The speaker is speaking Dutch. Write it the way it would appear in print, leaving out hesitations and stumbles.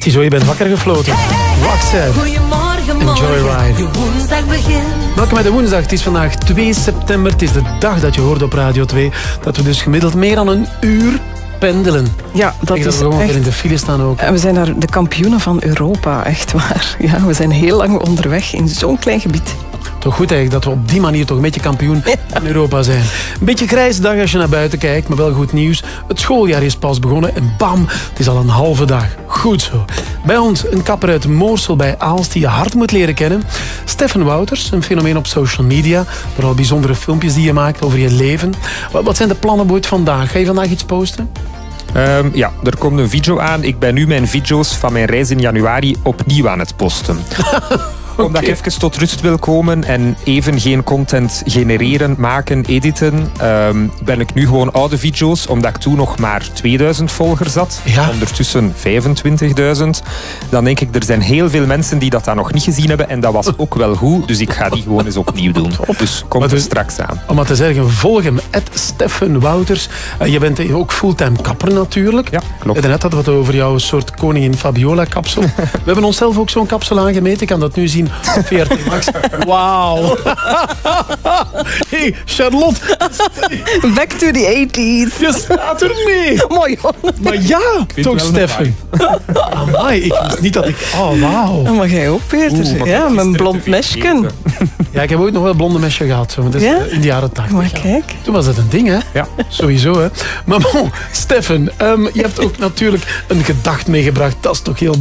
Ziezo, je bent wakker gefloten. Roxette. Goedemorgen, En Joyride. je woensdag begint. Welkom bij de woensdag. Het is vandaag 2 september. Het is de dag dat je hoort op Radio 2 dat we dus gemiddeld meer dan een uur pendelen. Ja, dat Ik is we gewoon echt... weer in de file staan ook. En we zijn daar de kampioenen van Europa, echt waar. Ja, we zijn heel lang onderweg in zo'n klein gebied. Toch goed eigenlijk dat we op die manier toch een beetje kampioen van Europa zijn. Een beetje grijze dag als je naar buiten kijkt, maar wel goed nieuws. Het schooljaar is pas begonnen en bam, het is al een halve dag. Goed zo. Bij ons een kapper uit Moorsel bij Aalst die je hard moet leren kennen. Stefan Wouters, een fenomeen op social media. Vooral bijzondere filmpjes die je maakt over je leven. Wat zijn de plannen Boyd vandaag? Ga je vandaag iets posten? Ja, er komt een video aan. Ik ben nu mijn video's van mijn reis in januari opnieuw aan het posten. Omdat ik even tot rust wil komen en even geen content genereren, maken, editen, ben ik nu gewoon oude video's, omdat ik toen nog maar 2000 volgers had. Ja. Ondertussen 25.000. Dan denk ik, er zijn heel veel mensen die dat dan nog niet gezien hebben en dat was ook wel goed, dus ik ga die gewoon eens opnieuw doen. Dus komt er straks aan. Om maar te zeggen, volg hem, @Stefan Wouters. Je bent ook fulltime kapper natuurlijk. Ja, klopt. Daarnet hadden we het over jouw soort koningin Fabiola kapsel. We hebben onszelf ook zo'n kapsel aangemeten. Ik kan dat nu zien op 40 max. Wauw. Hey, Charlotte. Back to the 80s. Je staat er mee. Mooi hoor. Maar ja, toch Stefan. Amai, ik wist niet dat ik... Oh, wauw. Oh, maar jij ook, Peter. Ja, met een blond mesje. Ja, ik heb ooit nog wel een blonde mesje gehad. Zo. Dat is Ja? in de jaren 80. Maar ja. kijk. Toen was dat een ding, hè? Ja. Sowieso, hè? Maar bon, Stefan, je hebt ook natuurlijk een gedacht meegebracht. Dat is toch heel